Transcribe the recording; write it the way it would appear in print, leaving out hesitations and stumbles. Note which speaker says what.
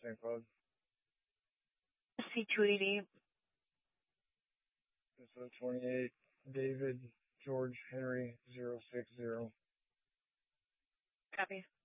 Speaker 1: St. Cloud.
Speaker 2: C280.
Speaker 1: Minnesota 28, David George Henry 060.
Speaker 2: Copy.